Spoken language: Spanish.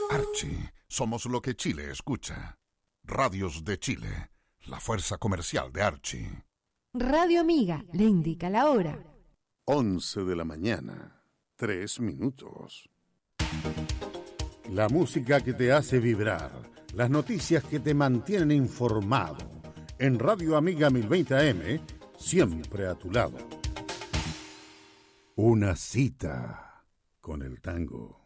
Archie, somos lo que Chile escucha. Radios de Chile, la fuerza comercial de Archie. Radio Amiga le indica la hora. 11 de la mañana, 3 minutos. La música que te hace vibrar, las noticias que te mantienen informado. En Radio Amiga 1020 AM, siempre a tu lado. Una cita con el tango.